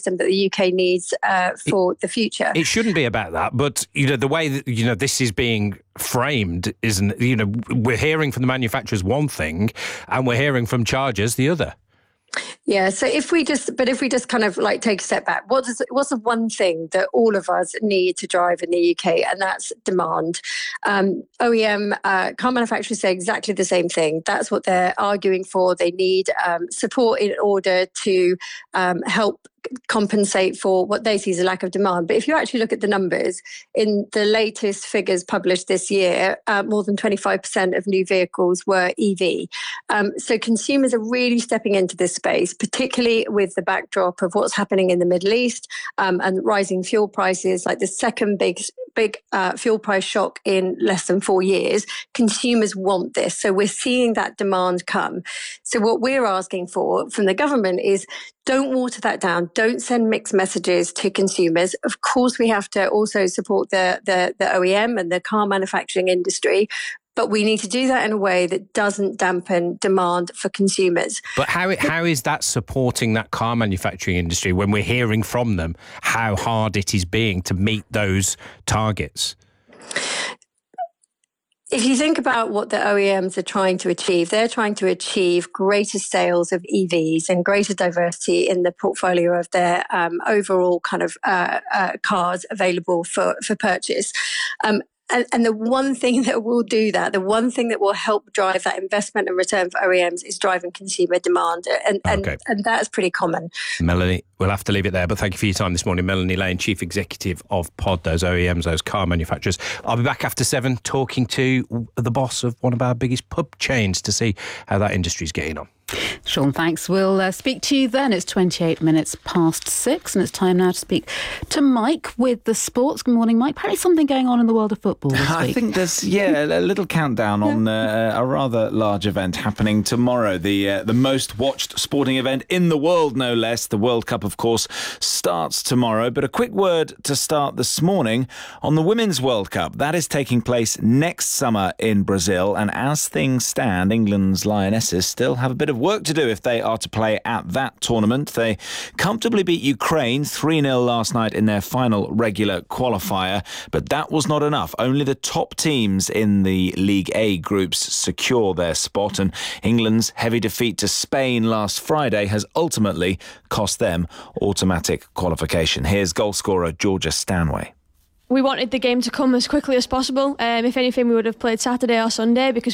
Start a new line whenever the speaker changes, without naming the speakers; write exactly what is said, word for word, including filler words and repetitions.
system that the U K needs uh, for
it,
the future.
It shouldn't be about that, but you know the way that you know this is being framed isn't. You know, we're hearing from the manufacturers one thing, and we're hearing from chargers the other.
Yeah, so if we just, but if we just kind of like take a step back, what is, what's the one thing that all of us need to drive in the U K? And that's demand. Um, O E M, uh, car manufacturers say exactly the same thing. That's what they're arguing for. They need um, support in order to um, help compensate for what they see as a lack of demand. But if you actually look at the numbers, in the latest figures published this year, uh, more than twenty-five percent of new vehicles were E V. Um, so consumers are really stepping into this space, particularly with the backdrop of what's happening in the Middle East um, and rising fuel prices, like the second big big uh, fuel price shock in less than four years. Consumers want this. So we're seeing that demand come. So what we're asking for from the government is don't water that down. Don't send mixed messages to consumers. Of course, we have to also support the, the, the O E M and the car manufacturing industry, but we need to do that in a way that doesn't dampen demand for consumers.
But how how is that supporting that car manufacturing industry when we're hearing from them how hard it is being to meet those targets?
If you think about what the O E Ms are trying to achieve, they're trying to achieve greater sales of E Vs and greater diversity in the portfolio of their um, overall kind of uh, uh, cars available for, for purchase. Um, And, and the one thing that will do that, the one thing that will help drive that investment and return for O E Ms is driving consumer demand. And, and, okay. and that's pretty common.
Melanie, we'll have to leave it there, but thank you for your time this morning. Melanie Lane, Chief Executive of Pod, those O E Ms, those car manufacturers. I'll be back after seven talking to the boss of one of our biggest pub chains to see how that industry's getting on.
Sean, thanks. We'll uh, speak to you then. It's twenty-eight minutes past six, and it's time now to speak to Mike with the sports. Good morning, Mike. Apparently something going on in the world of football this week.
I think there's, yeah, a little countdown on uh, a rather large event happening tomorrow. The uh, the most watched sporting event in the world, no less. The World Cup, of course, starts tomorrow. But a quick word to start this morning on the Women's World Cup. That is taking place next summer in Brazil. And as things stand, England's Lionesses still have a bit of work to do if they are to play at that tournament. They comfortably beat Ukraine three nil last night in their final regular qualifier, but that was not enough. Only the top teams in the League A groups secure their spot, and England's heavy defeat to Spain last Friday has ultimately cost them automatic qualification. Here's goalscorer Georgia Stanway.
We wanted the game to come as quickly as possible. Um, if anything, we would have played Saturday or Sunday because